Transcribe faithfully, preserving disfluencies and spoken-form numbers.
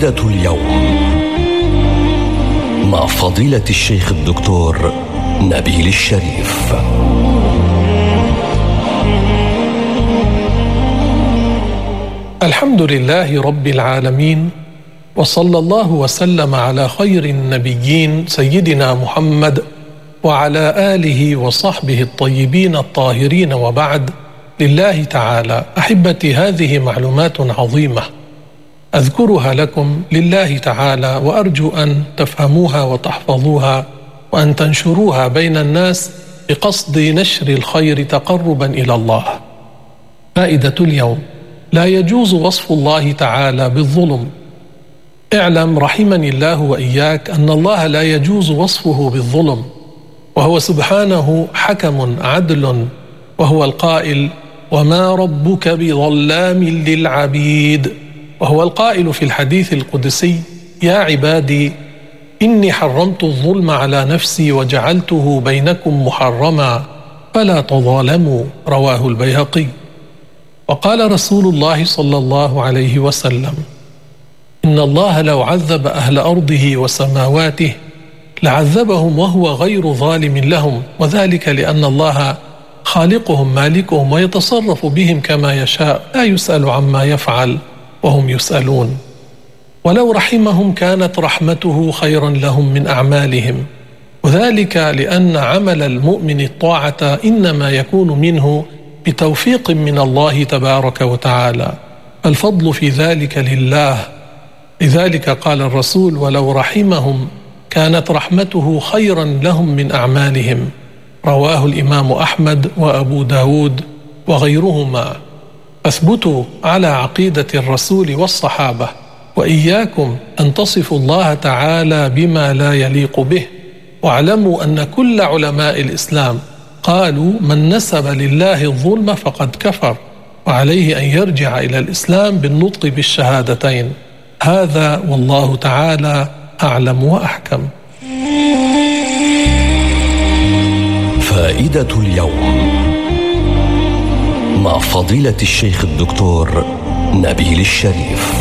فائدة اليوم مع فضيلة الشيخ الدكتور نبيل الشريف. الحمد لله رب العالمين، وصلى الله وسلم على خير النبيين سيدنا محمد وعلى آله وصحبه الطيبين الطاهرين، وبعد. لله تعالى أحبتي، هذه معلومات عظيمة أذكرها لكم لله تعالى، وأرجو أن تفهموها وتحفظوها وأن تنشروها بين الناس بقصد نشر الخير تقربا إلى الله. فائدة اليوم: لا يجوز وصف الله تعالى بالظلم. اعلم رحمني الله وإياك أن الله لا يجوز وصفه بالظلم، وهو سبحانه حكم عدل، وهو القائل: وما ربك بظلام للعبيد. وهو القائل في الحديث القدسي: يا عبادي إني حرمت الظلم على نفسي وجعلته بينكم محرما فلا تظالموا. رواه البيهقي. وقال رسول الله صلى الله عليه وسلم: إن الله لو عذب أهل أرضه وسماواته لعذبهم وهو غير ظالم لهم، وذلك لأن الله خالقهم مالكهم ويتصرف بهم كما يشاء، لا يسأل عما يفعل وهم يسألون. ولو رحمهم كانت رحمته خيرا لهم من أعمالهم، وذلك لأن عمل المؤمن الطاعة إنما يكون منه بتوفيق من الله تبارك وتعالى، الفضل في ذلك لله. لذلك قال الرسول: ولو رحمهم كانت رحمته خيرا لهم من أعمالهم. رواه الإمام أحمد وأبو داود وغيرهما. أثبتوا على عقيدة الرسول والصحابة، وإياكم أن تصفوا الله تعالى بما لا يليق به. واعلموا أن كل علماء الإسلام قالوا: من نسب لله الظلم فقد كفر، وعليه أن يرجع إلى الإسلام بالنطق بالشهادتين. هذا والله تعالى أعلم وأحكم. فائدة اليوم مع فضيلة الشيخ الدكتور نبيل الشريف.